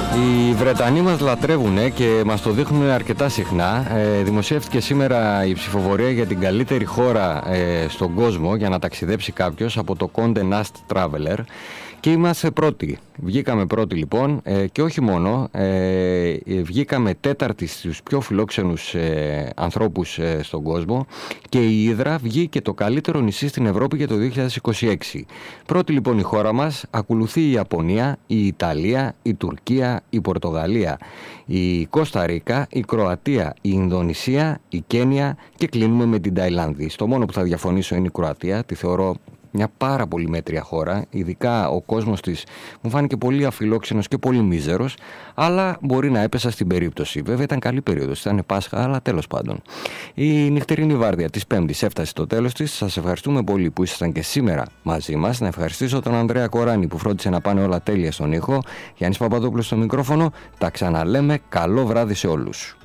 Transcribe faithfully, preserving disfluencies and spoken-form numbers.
Οι Βρετανοί μας λατρεύουν και μας το δείχνουν αρκετά συχνά. Ε, δημοσιεύτηκε σήμερα η ψηφοφορία για την καλύτερη χώρα ε, στον κόσμο για να ταξιδέψει κάποιος από το Condé Nast Traveler και είμαστε πρώτοι. Βγήκαμε πρώτοι λοιπόν ε, και όχι μόνο, ε, βγήκαμε τέταρτοι στους πιο φιλόξενους ε, ανθρώπους ε, στον κόσμο και η Ύδρα βγήκε το καλύτερο νησί στην Ευρώπη για το δύο χιλιάδες είκοσι έξι. Πρώτη λοιπόν η χώρα μας, ακολουθεί η Ιαπωνία, η Ιταλία, η Τουρκία, η Πορτογαλία, η Κώστα Ρίκα, η Κροατία, η Ινδονησία, η Κένια και κλείνουμε με την Ταϊλάνδη. Στο μόνο που θα διαφωνήσω είναι η Κροατία, τη θεωρώ μια πάρα πολύ μέτρια χώρα, ειδικά ο κόσμος της μου φάνηκε πολύ αφιλόξενος και πολύ μίζερος, αλλά μπορεί να έπεσα στην περίπτωση. Βέβαια ήταν καλή περίοδος, ήταν Πάσχα, αλλά τέλος πάντων. Η νυχτερινή βάρδια της Πέμπτης έφτασε στο τέλος της. Σας ευχαριστούμε πολύ που ήσασταν και σήμερα μαζί μας. Να ευχαριστήσω τον Ανδρέα Κοράνη που φρόντισε να πάνε όλα τέλεια στον ήχο. Γιάννης Παπαδόπουλος στο μικρόφωνο. Τα ξαναλέμε. Καλό βράδυ σε όλους.